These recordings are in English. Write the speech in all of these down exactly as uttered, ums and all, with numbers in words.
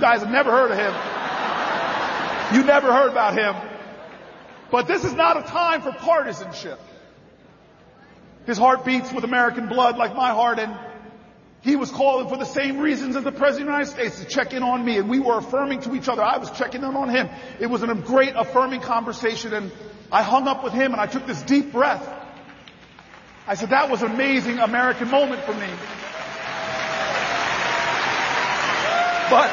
guys have never heard of him. You never heard about him. But this is not a time for partisanship. His heart beats with American blood like my heart, and he was calling for the same reasons as the President of the United States to check in on me, and we were affirming to each other. I was checking in on him. It was a great affirming conversation, and I hung up with him, and I took this deep breath. I said, that was an amazing American moment for me. But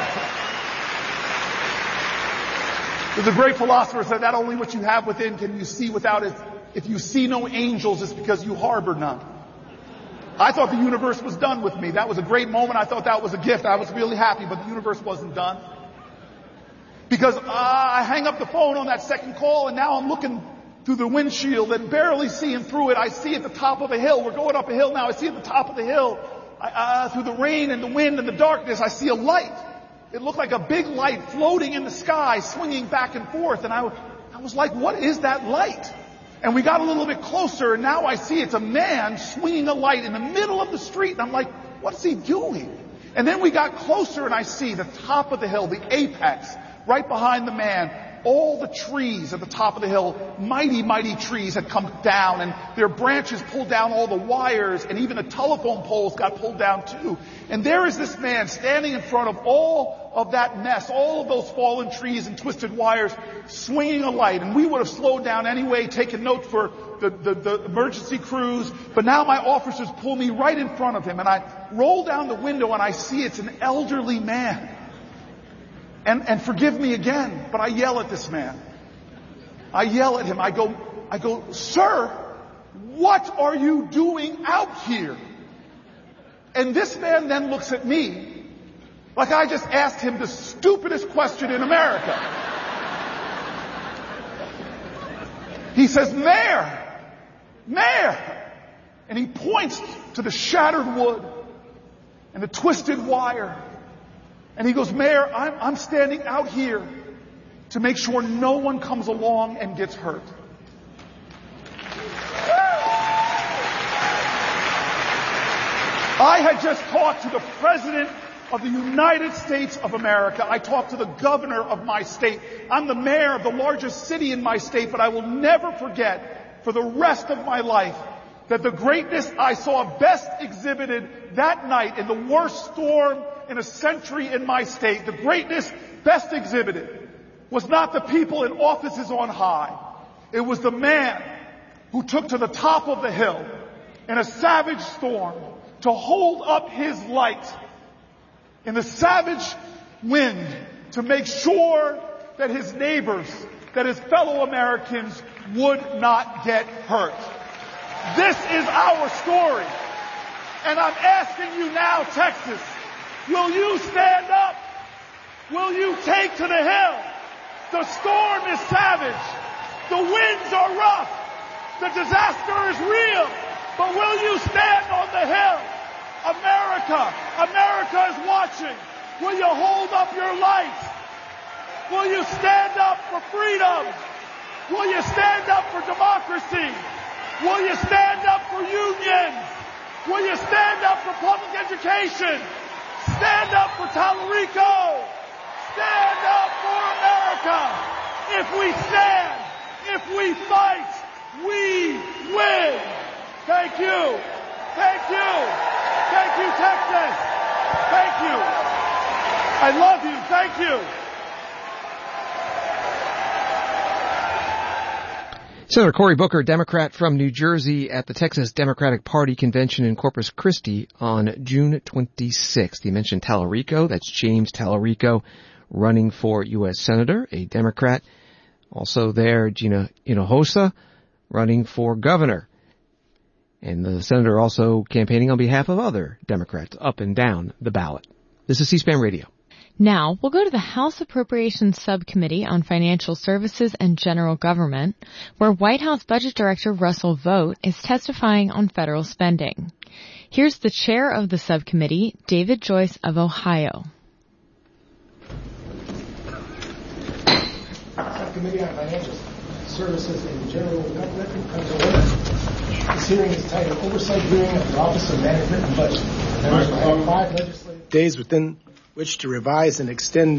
there's a great philosopher said that only what you have within can you see without it. If you see no angels, it's because you harbor none. I thought the universe was done with me. That was a great moment. I thought that was a gift. I was really happy, but the universe wasn't done. Because uh, I hang up the phone on that second call, and now I'm looking through the windshield and barely seeing through it. I see at the top of a hill. We're going up a hill now. I see at the top of the hill, I, uh, through the rain and the wind and the darkness, I see a light. It looked like a big light floating in the sky, swinging back and forth. And I, I was like, what is that light? And we got a little bit closer, and now I see it's a man swinging a light in the middle of the street. And I'm like, what's he doing? And then we got closer, and I see the top of the hill, the apex, right behind the man. All the trees at the top of the hill, mighty, mighty trees had come down, and their branches pulled down all the wires, and even the telephone poles got pulled down too. And there is this man standing in front of all of that mess, all of those fallen trees and twisted wires, swinging a light. And we would have slowed down anyway, taken note for the, the, the emergency crews. But now my officers pull me right in front of him, and I roll down the window, and I see it's an elderly man. And, and forgive me again, but I yell at this man. I yell at him. I go, I go, sir, what are you doing out here? And this man then looks at me like I just asked him the stupidest question in America. He says, Mayor, Mayor. And he points to the shattered wood and the twisted wire. And he goes, Mayor, I'm, I'm standing out here to make sure no one comes along and gets hurt. I had just talked to the President of the United States of America. I talked to the governor of my state. I'm the mayor of the largest city in my state, but I will never forget for the rest of my life that the greatness I saw best exhibited that night in the worst storm in a century in my state, the greatness best exhibited was not the people in offices on high. It was the man who took to the top of the hill in a savage storm to hold up his light in the savage wind to make sure that his neighbors, that his fellow Americans would not get hurt. This is our story. And I'm asking you now, Texas, will you stand up? Will you take to the hill? The storm is savage. The winds are rough. The disaster is real. But will you stand on the hill? America, America is watching. Will you hold up your light? Will you stand up for freedom? Will you stand up for democracy? Will you stand up for unions? Will you stand up for public education? Stand up for Tallarico. Stand up for America. If we stand, if we fight, we win. Thank you. Thank you. Thank you, Texas. Thank you. I love you. Thank you. Senator Cory Booker, Democrat from New Jersey, at the Texas Democratic Party convention in Corpus Christi on June twenty-sixth. He mentioned Tallarico. That's James Tallarico, running for U S Senator, a Democrat. Also there, Gina Hinojosa, running for governor. And the senator also campaigning on behalf of other Democrats up and down the ballot. This is C-SPAN Radio. Now, we'll go to the House Appropriations Subcommittee on Financial Services and General Government, where White House Budget Director Russell Vought is testifying on federal spending. Here's the chair of the subcommittee, David Joyce of Ohio. Subcommittee on Financial Services and General Government comes to order. This hearing is titled Oversight Hearing of the Office of Management and Budget. Members will have five legislative days within which to revise and extend